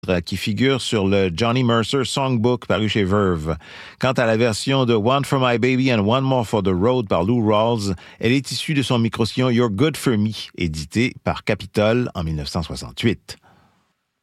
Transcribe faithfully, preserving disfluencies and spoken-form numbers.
titre qui figure sur le Johnny Mercer Songbook paru chez Verve. Quant à la version de One for My Baby and One More for the Road par Lou Rawls, elle est issue de son micro-sillon You're Good for Me, édité par Capitol en dix-neuf cent soixante-huit.